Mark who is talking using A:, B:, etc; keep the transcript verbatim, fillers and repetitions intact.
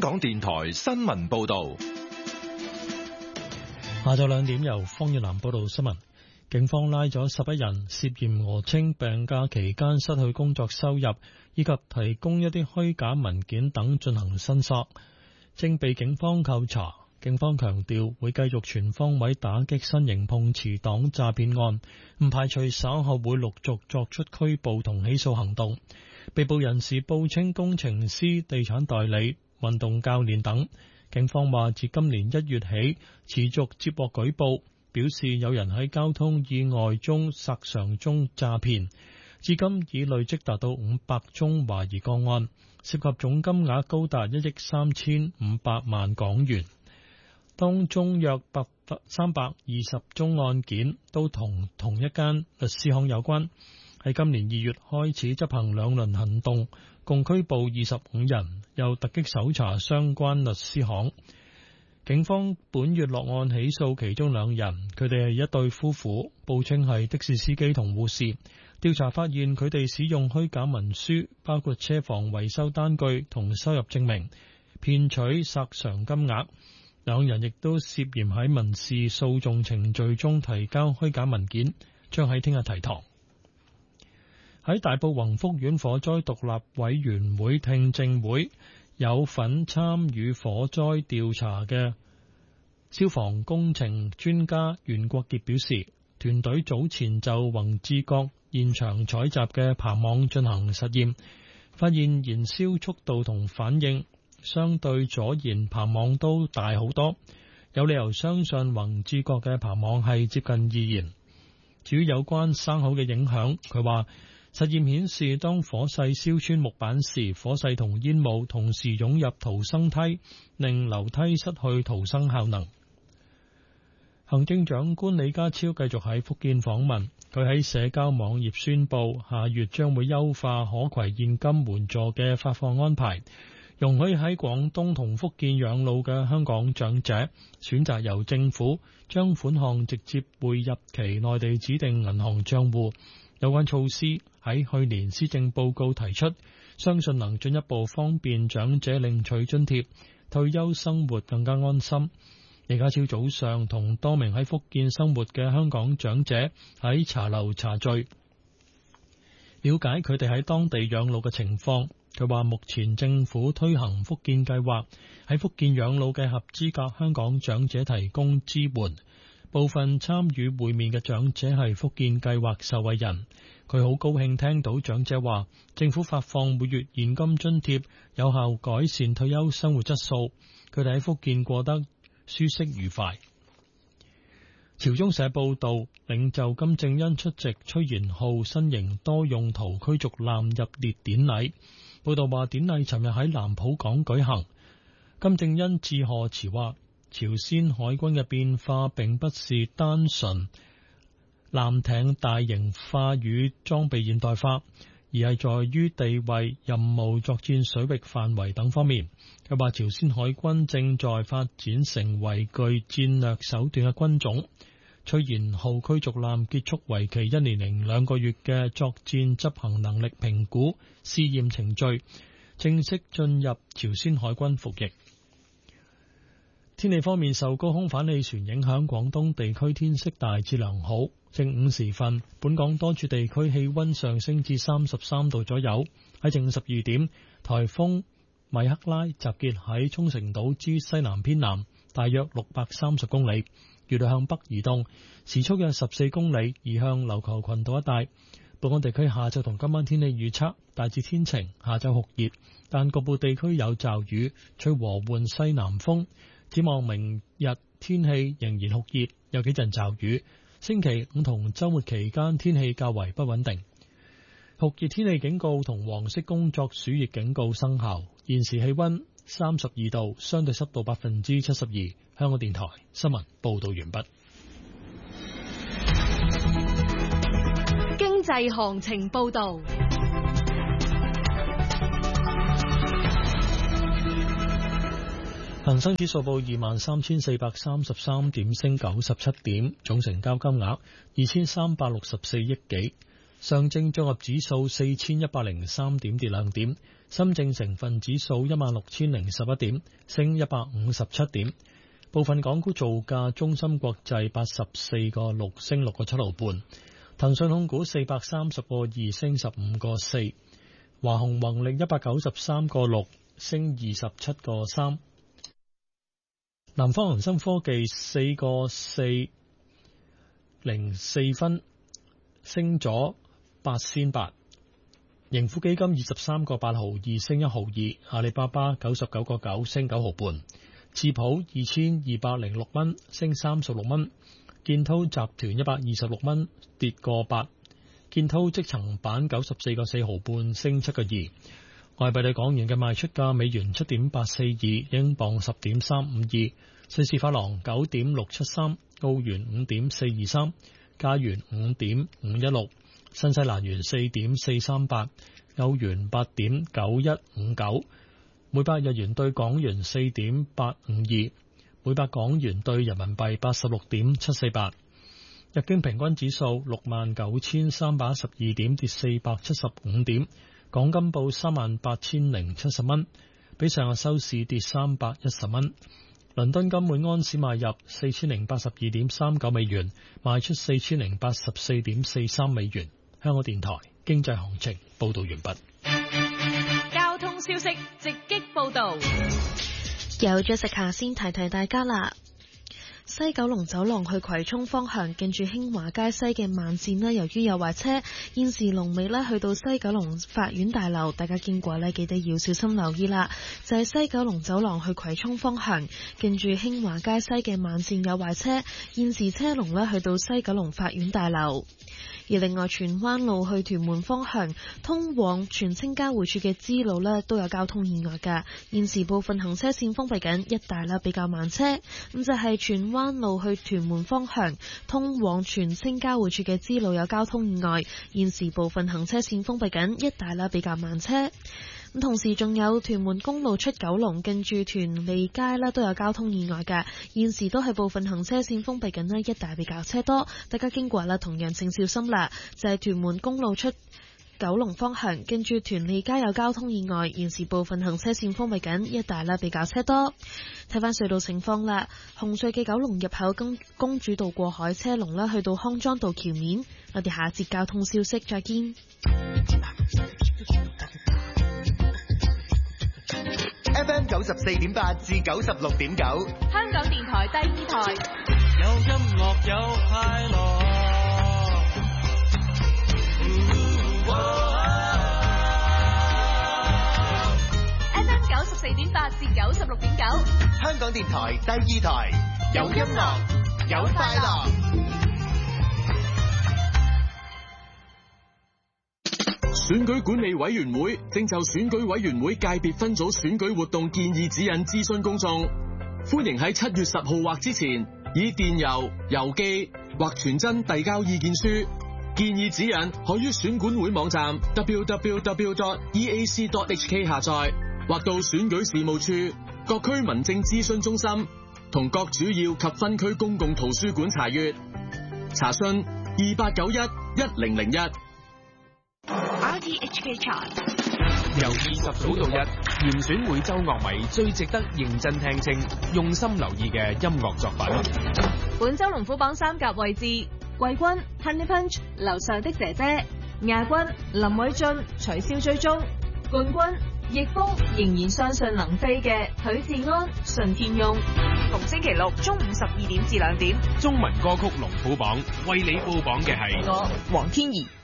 A: 港電台新聞報道。
B: 下晝兩點由方月南報道新聞。警方拉咗十一人涉嫌訛稱病假期間失去工作收入，以及提供一啲虛假文件等進行申索，正被警方扣查。警方強調會繼續全方位打擊新型碰瓷黨詐騙案，唔排除稍後會陸續作出拘捕同起訴行動。被捕人士報稱工程師、地產代理、運動教練等。警方話自今年一月起持續接獲舉報，表示有人喺交通意外中索償中詐騙，至今已累積達到五百宗懷疑個案，涉及總金額高達一億三千五百萬港元。當中約三百二十宗案件都同同一間律師行有關。喺今年二月開始執行兩輪行動，共拘捕二十五人，又突擊搜查相關律師行。警方本月落案起訴其中兩人，佢哋係一對夫婦，報稱係的士司機同護士。調查發現佢哋使用虛假文書，包括車房維修單據同收入證明，騙取索償金額。兩人亦都涉嫌喺民事訴訟程序中提交虛假文件，將喺聽日提堂。喺大埔宏福苑火災獨立委員會聽證會，有份參與火災調查嘅消防工程專家袁國傑表示，團隊早前就宏志閣現場採集嘅棚網進行實驗，發現燃燒速度同反應相對左燃棚網都大好多，有理由相信宏志閣嘅棚網係接近二燃。至於有關生蠔嘅影響，佢話實驗顯示當火勢燒穿木板時，火勢同煙霧同時湧入逃生梯，令樓梯失去逃生效能。行政長官李家超繼續喺福建訪問，佢喺社交網頁宣布下月將會優化可攜現金援助嘅發放安排，容許喺廣東同福建養老嘅香港長者選擇由政府將款項直接匯入其內地指定銀行帳戶。有關措施喺去年施政報告提出，相信能進一步方便長者領取津貼，退休生活更加安心。李家超早上同多名喺福建生活嘅香港長者喺茶樓茶聚，了解佢哋喺當地養老嘅情況。佢話目前政府推行福建計劃，喺福建養老嘅合資格香港長者提供支援。部分參與會面嘅長者係福建計劃受惠人，佢好高興聽到長者話政府發放每月現金津貼，有效改善退休生活質素。佢哋喺福建過得舒適愉快。朝中社報道，領袖金正恩出席崔賢浩新型多用途驅逐艦入列典禮。報道話，典禮尋日喺南浦港舉行。金正恩致賀詞話，朝鮮海軍嘅變化並不是單純艦艇大型化與裝備現代化，而係在於地位、任務、作戰水域範圍等方面。佢話朝鮮海軍正在發展成為具戰略手段嘅軍種。崔賢浩驅逐艦結束為期一年零兩個月嘅作戰執行能力評估試驗程序，正式進入朝鮮海軍服役。天氣方面，受高空反氣旋影響，廣東地區天色大致良好。正午時分，本港多處地區氣溫上升至三十三度左右。喺正午十二點，颱風米克拉集結喺沖繩島之西南偏南，大約六百三十公里，預料向北移動，時速約十四公里，移向琉球群島一帶。本港地區下晝同今晚天氣預測大致天晴，下晝酷熱，但局部地區有驟雨，吹和緩西南風。展望明日天氣仍然酷熱，有幾陣驟雨。星期五同周末期間天氣較為不穩定。酷熱天氣警告同黃色工作暑熱警告生效。現時氣溫三十二度，相對濕度百分之七十二。香港電台新聞報道完畢。
C: 經濟行情報道。
B: 恒生指數報二萬三千四百三十三點，升九十七點，總成交金額二千三百六十四億幾。上證綜合指數四千一百零三點，跌兩點。 深證成分指數一萬六千零十一點，升一百五十七點。部分港股造價，中芯國際八十四個六升六個七毫半，騰訊控股四百三十個二升十五個四，華虹宏力一百九十三個六升二十七個三，南方恒生科技四個四零四分升咗八仙八，盈富基金二十三個八毫二升一毫二，阿里巴巴九十九個九升九毫半，智普二千二百零六蚊升三十六蚊，建滔集團一百二十六蚊跌個八，建滔積層板九十四個四毫半升七個二。外幣對港元嘅賣出價：美元七點八四二，英鎊十點三五二，瑞士法郎九點六七三，澳元五點四二三，加元五點五一六，新西蘭元四點四三八，歐元八點九一五九，每百日元對港元四點八五二，每百港元對人民幣八十六點七四八。日經平均指數六萬九千三百一十二點，跌四百七十五點。港金報三萬八千零七十蚊，比上日收市跌三百一十蚊。倫敦金每安士買入四千零八十二點三九美元，賣出四千零八十四點四三美元。香港電台經濟行情報道完畢。
C: 交通消息直擊報道，
D: 有咗食下先提提大家啦。西九龍走廊去葵涌方向，近住興華街西嘅慢線呢，由於有壞車，現時龍尾呢去到西九龍法院大樓，大家經過呢記得要小心留意啦。就係西九龍走廊去葵涌方向，近住興華街西嘅慢線有壞車，現時車龍呢去到西九龍法院大樓。而另外荃灣路去屯門方向，通往荃青交匯處嘅支路呢都有交通意外㗎，現時部分行車線封閉緊，一帶啦比較慢車。咁就係荃灣路去屯門方向，通往荃青交匯處嘅支路有交通意外，現時部分行車線封閉緊，一帶啦比較慢車。咁同時仲有屯門公路出九龍，近住屯利街啦都有交通意外嘅，現時都係部分行車線封閉緊啦，一帶比較車多，大家經過啦同樣請小心啦。就係屯門公路出九龍方向，跟住屯利街有交通意外，現時部分行車線封閉緊，一帶啦比較車多。睇翻隧道情況啦，紅隧嘅九龍入口公公主道過海車龍啦，去到康莊道橋面。我哋下一節交通消息再見。
E: F M 九十四點八至九十六點九，
C: 香港電台第二台，
F: 有音樂有快樂。
C: F M 九十四點八至九十六點九，
E: 香港電台第二台，有音樂有快樂。
G: 選舉管理委員會正就選舉委員會界別分組選舉活動建議指引諮詢公眾，歡迎喺七月十號或之前以電郵、郵寄或傳真遞交意見書。建議指引可於選管會網站 w w w dot e a c dot h k 下載，或到選舉事務處、各區民政諮詢中心同各主要及分區公共圖書館查閱。查詢二八九一一零零一。
C: R T H K Chart
H: 由二十號到日，嚴選每週樂迷最值得認真聽清、用心留意嘅音樂作品。
C: 本週龍虎榜三甲位置，季軍 Honey Punch 樓上的姐姐，亞軍林偉俊取消追蹤，冠軍逆風仍然相信能飛嘅許志安順天翁。逢星期六中午十二點至兩點，
H: 中文歌曲龍虎榜為你報榜嘅係
C: 我黃天怡。